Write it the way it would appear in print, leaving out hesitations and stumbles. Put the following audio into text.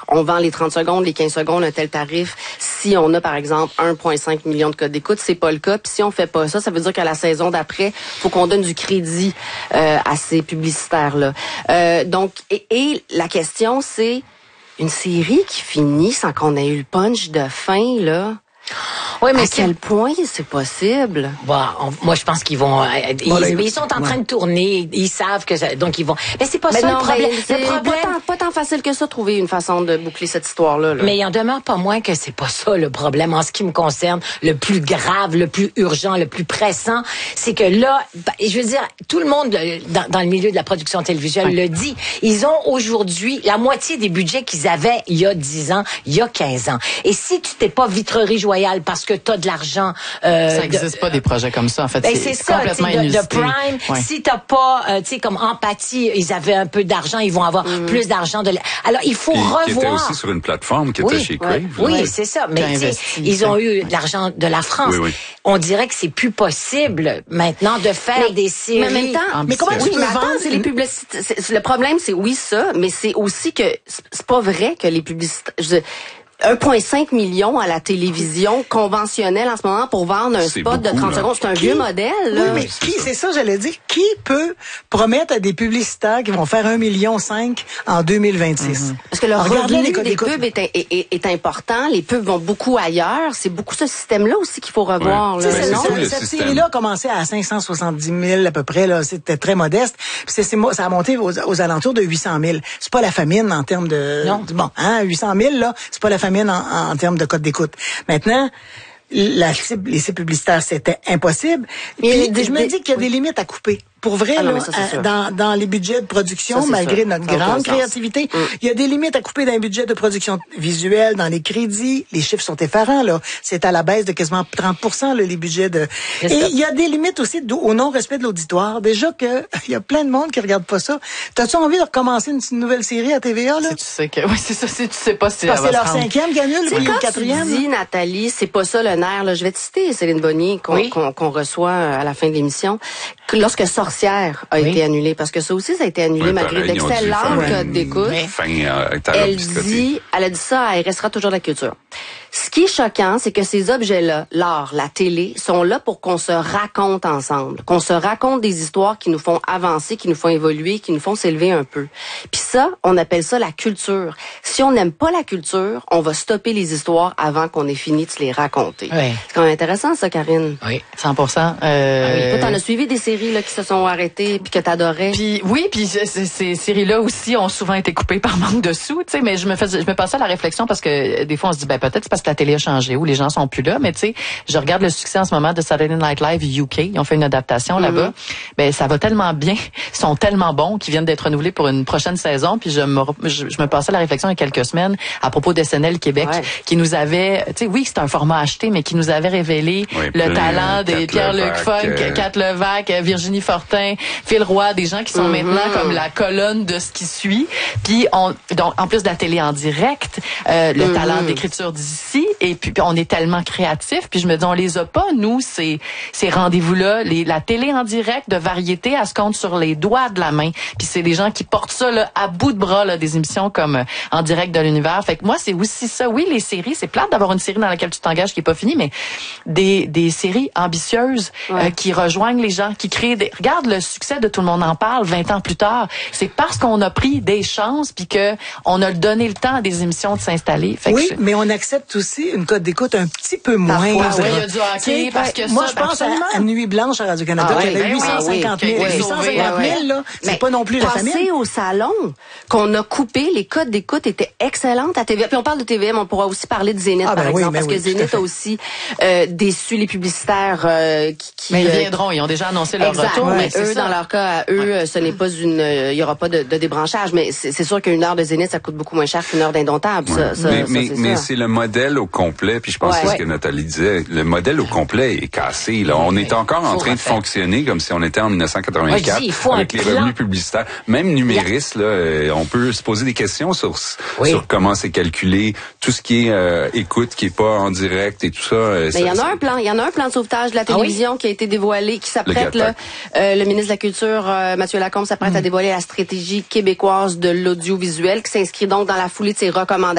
on vend les 30 secondes, les 15 secondes, un tel tarif. Si on a, par exemple, 1,5 million de codes d'écoute, c'est pas le cas. Puis si on fait pas ça, ça veut dire qu'à la saison d'après, faut qu'on donne du crédit à ces publicitaires-là. Donc, et la question, c'est une série qui finit sans qu'on ait eu le punch de fin, là. Oui, mais à quel point c'est possible? Bon, moi, je pense qu'ils vont... ils sont en train de tourner, ils savent que ça, donc ils vont... Mais c'est pas ça le problème. C'est pas tant facile que ça, trouver une façon de boucler cette histoire-là. Là. Mais il en demeure pas moins que c'est pas ça le problème. En ce qui me concerne, le plus grave, le plus urgent, le plus pressant, c'est que là, je veux dire, tout le monde dans le milieu de la production télévisuelle le dit. Ils ont aujourd'hui la moitié des budgets qu'ils avaient il y a 10 ans, il y a 15 ans. Et si tu t'es pas vitrerie joyale parce que t'as de l'argent... ça n'existe pas des projets comme ça, en fait. C'est complètement inusité. De Prime, si t'as pas, tu sais, comme Empathie, ils avaient un peu d'argent, ils vont avoir plus d'argent. Alors, il faut revoir... Qui était aussi sur une plateforme qui était chez Crave. Oui, c'est ça. Mais ils ont eu de l'argent de la France. Oui. On dirait que c'est plus possible maintenant de faire des séries. Mais en même temps, mais comment tu peux vendre? C'est les publicités. Le problème, c'est ça, mais c'est aussi que c'est pas vrai que les publicités... 1,5 million à la télévision conventionnelle en ce moment pour vendre un spot de 30 secondes. C'est un vieux modèle, là. Oui, mais c'est ça, j'allais dire. Qui peut promettre à des publicitaires qui vont faire 1,5 million en 2026? Parce que le revenu des pubs est important. Les pubs vont beaucoup ailleurs. C'est beaucoup ce système-là aussi qu'il faut revoir. Là, cette série-là a commencé à 570 000 à peu près. Là, c'était très modeste. Puis ça a monté aux alentours de 800 000. C'est pas la famine en termes de... Non. Bon, 800 000, là, c'est pas la famine en termes de code d'écoute. Maintenant, les cibles publicitaires, c'était impossible. Puis, je me dis qu'il y a des limites à couper. Pour vrai, dans les budgets de production, malgré notre grande créativité, il y a des limites à couper dans les budgets de production visuelle, dans les crédits. Les chiffres sont effarants, là. C'est à la baisse de quasiment 30%, là, les budgets de... Et il y a des limites aussi au non-respect de l'auditoire. Déjà que il y a plein de monde qui regarde pas ça. T'as-tu envie de recommencer une nouvelle série à TVA, là? Si tu sais que... Oui, c'est ça. Si tu sais pas si parce que c'est leur 5e qui annule, puis le 4e. Tu dis, Nathalie, c'est pas ça le nerf, là. Je vais te citer Céline Bonnier, qu'on reçoit à la fin de l'émission. Lorsque Sorcière a été annulée, parce que ça aussi, ça a été annulé malgré d'excellentes codes d'écoute. Elle a dit ça, elle restera toujours de la culture. Ce qui est choquant, c'est que ces objets-là, l'art, la télé, sont là pour qu'on se raconte ensemble, qu'on se raconte des histoires qui nous font avancer, qui nous font évoluer, qui nous font s'élever un peu. Puis ça, on appelle ça la culture. Si on n'aime pas la culture, on va stopper les histoires avant qu'on ait fini de se les raconter. Oui. C'est quand même intéressant, ça, Karine. Oui, 100%. Toi, t'en as suivi des séries là qui se sont arrêtées puis que t'adorais. Puis ces séries-là aussi ont souvent été coupées par manque de sous, tu sais. Mais je me passais à la réflexion parce que des fois on se dit peut-être c'est parce que la télé a changé ou les gens sont plus là. Mais tu sais, je regarde le succès en ce moment de Saturday Night Live UK. Ils ont fait une adaptation là-bas. Ben ça va tellement bien, ils sont tellement bons qu'ils viennent d'être renouvelés pour une prochaine saison. Puis je me passais à la réflexion il y a quelques semaines à propos de SNL Québec qui nous avait, tu sais, oui c'est un format acheté, mais qui nous avait révélé le talent des Pierre-Luc Funk, Kat Levac, Virginie Fortin, Phil Roy, des gens qui sont maintenant comme la colonne de ce qui suit. Puis donc en plus de la télé en direct, le talent d'écriture d'ici, et puis on est tellement créatifs. Puis je me dis on les a pas nous ces rendez-vous-là, la télé en direct de variété, elle se compte sur les doigts de la main. Puis c'est des gens qui portent ça là, à bout de bras là, des émissions comme En direct de l'univers. Fait que moi c'est aussi ça. Oui les séries, c'est plate d'avoir une série dans laquelle tu t'engages qui est pas finie, mais des séries ambitieuses qui rejoignent les gens, qui créent des... Regarde le succès de Tout le monde en parle 20 ans plus tard. C'est parce qu'on a pris des chances puis que on a donné le temps à des émissions de s'installer. Fait mais on accepte aussi une cote d'écoute un petit peu moins. Oui, il y a du hockey parce que moi je pense à Nuit Blanche à Radio-Canada qui avait 850 000. 850 000 là, c'est pas non plus la famille. Passer au salon qu'on a coupé, les codes d'écoute étaient excellentes à TVA. Puis on parle de TVM, on pourra aussi parler de Zénith par exemple, parce que Zénith a aussi déçu les publicitaires qui mais ils viendront, ils ont déjà annoncé leur retour. Mais eux, dans leur cas, ce n'est pas il y aura pas de débranchage, mais c'est sûr qu'une heure de Zénith, ça coûte beaucoup moins cher qu'une heure d'Indomptable. Mais c'est le modèle au complet, puis je pense que c'est ce que Nathalie disait, le modèle au complet est cassé. Là, on est encore en train de fonctionner comme si on était en 1984 avec les revenus publicitaires. Même numériste, là, on peut se poser des questions sur comment c'est calculé, tout ce qui est écoute, qui est pas en direct et tout ça. Mais il y en a un plan de sauvetage de la télévision qui a été dévoilé, qui s'apprête là. Le ministre de la Culture, Mathieu Lacombe, s'apprête à dévoiler la stratégie québécoise de l'audiovisuel, qui s'inscrit donc dans la foulée de ses recommandations.